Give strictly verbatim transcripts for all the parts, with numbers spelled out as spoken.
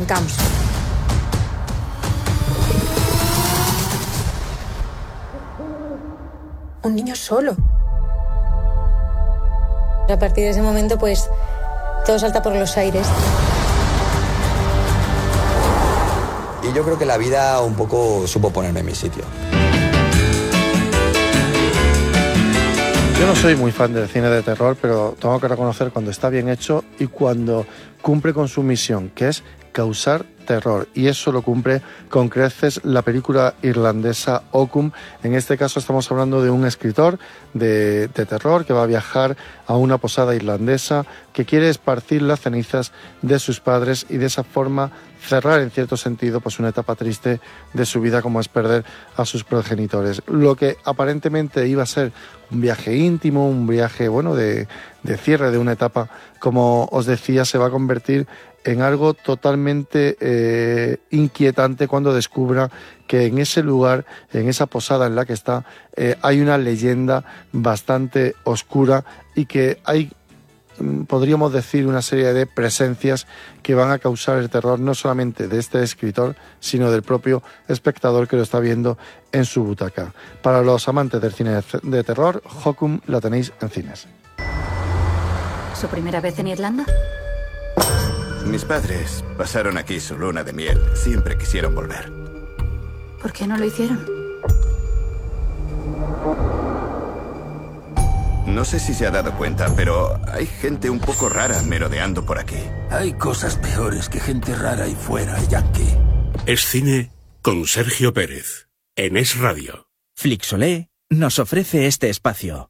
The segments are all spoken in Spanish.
en camps. Un niño solo. A partir de ese momento, pues, todo salta por los aires. Y yo creo que la vida un poco supo ponerme en mi sitio. Yo no soy muy fan del cine de terror, pero tengo que reconocer cuando está bien hecho y cuando cumple con su misión, que es causar terror, y eso lo cumple con creces la película irlandesa Occam. En este caso estamos hablando de un escritor de, de terror que va a viajar a una posada irlandesa, que quiere esparcir las cenizas de sus padres y de esa forma cerrar en cierto sentido pues una etapa triste de su vida, como es perder a sus progenitores. Lo que aparentemente iba a ser un viaje íntimo, un viaje bueno de, de cierre de una etapa, como os decía, se va a convertir en algo totalmente eh, inquietante cuando descubra que en ese lugar, en esa posada en la que está, eh, hay una leyenda bastante oscura y que hay, podríamos decir, una serie de presencias que van a causar el terror no solamente de este escritor, sino del propio espectador que lo está viendo en su butaca. Para los amantes del cine de terror, Occam la tenéis en cines. ¿Su primera vez en Irlanda? Mis padres pasaron aquí su luna de miel. Siempre quisieron volver. ¿Por qué no lo hicieron? No sé si se ha dado cuenta, pero hay gente un poco rara merodeando por aquí. Hay cosas peores que gente rara ahí fuera, Yankee. Es cine con Sergio Pérez, en Es Radio. Flixolé nos ofrece este espacio.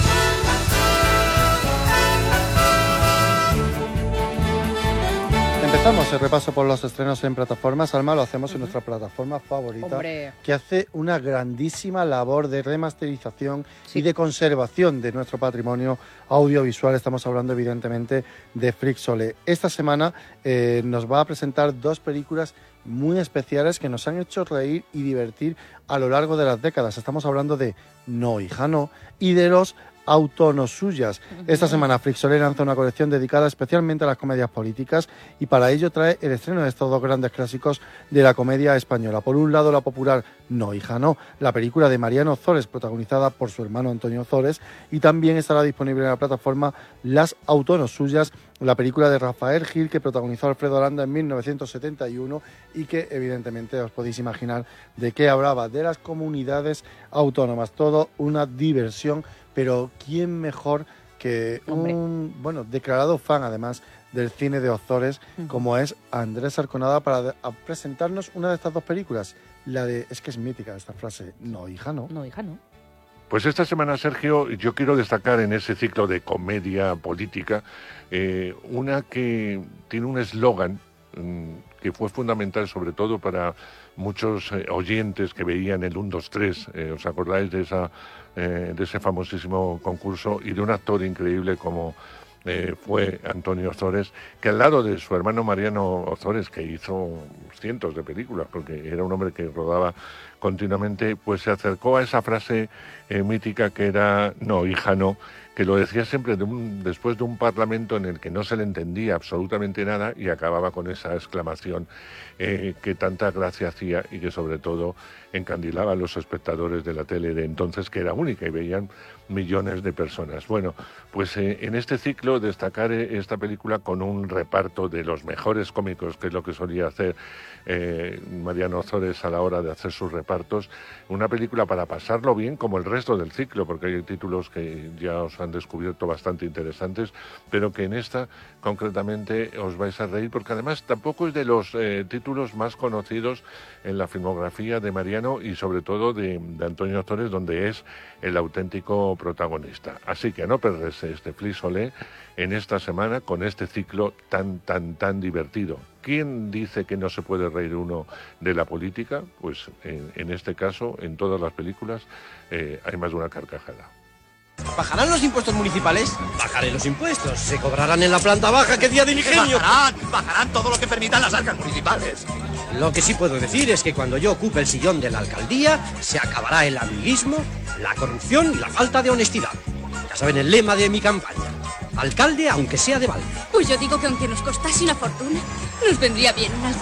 Empezamos el repaso por los estrenos en plataformas. Alma, lo hacemos en nuestra plataforma favorita, Hombre. que hace una grandísima labor de remasterización Sí. y de conservación de nuestro patrimonio audiovisual. Estamos hablando evidentemente de Flixolé. Esta semana eh, nos va a presentar dos películas muy especiales que nos han hecho reír y divertir a lo largo de las décadas. Estamos hablando de No, hija, no, y de Los Autonosuyas. Esta semana Flixolé lanza una colección dedicada especialmente a las comedias políticas y para ello trae el estreno de estos dos grandes clásicos de la comedia española. Por un lado, la popular No, hija, no, la película de Mariano Ozores, protagonizada por su hermano Antonio Ozores, y también estará disponible en la plataforma Las Autonosuyas, la película de Rafael Gil que protagonizó Alfredo Aranda en mil novecientos setenta y uno y que evidentemente os podéis imaginar de qué hablaba, de las comunidades autónomas. Todo una diversión, pero ¿quién mejor que Hombre. un bueno declarado fan además del cine de Ozores, uh-huh. como es Andrés Arconada, para de, presentarnos una de estas dos películas? La de, es que es mítica esta frase, No, hija, no. No, hija, no. Pues esta semana, Sergio, yo quiero destacar en ese ciclo de comedia política eh, una que tiene un eslogan mmm, que fue fundamental sobre todo para muchos eh, oyentes que veían el uno, dos, tres. Eh, ¿Os acordáis de, esa, eh, de ese famosísimo concurso? Y de un actor increíble como eh, fue Antonio Ozores, que al lado de su hermano Mariano Ozores, que hizo cientos de películas, porque era un hombre que rodaba continuamente, pues se acercó a esa frase eh, mítica que era No, hija, no, que lo decía siempre de un, después de un parlamento en el que no se le entendía absolutamente nada y acababa con esa exclamación eh, que tanta gracia hacía y que sobre todo encandilaba a los espectadores de la tele de entonces, que era única y veían millones de personas. Bueno, pues eh, en este ciclo destacar esta película con un reparto de los mejores cómicos, que es lo que solía hacer eh, Mariano Ozores a la hora de hacer sus repartos. Una película para pasarlo bien, como el resto del ciclo, porque hay títulos que ya os han descubierto bastante interesantes, pero que en esta concretamente os vais a reír, porque además tampoco es de los eh, títulos más conocidos en la filmografía de Mariano y sobre todo de, de Antonio Ozores, donde es el auténtico protagonista. Así que a no perderse este Flixolé en esta semana con este ciclo tan, tan, tan divertido. ¿Quién dice que no se puede reír uno de la política? Pues en, en este caso, en todas las películas, eh, hay más de una carcajada. ¿Bajarán los impuestos municipales? Bajaré los impuestos. Se cobrarán en la planta baja. ¡Qué día de ingenio! Bajarán, bajarán todo lo que permitan las arcas municipales. Lo que sí puedo decir es que cuando yo ocupe el sillón de la alcaldía, se acabará el amiguismo, la corrupción y la falta de honestidad. Ya saben el lema de mi campaña. Alcalde, aunque sea de balde. Pues yo digo que aunque nos costase una fortuna, nos vendría bien una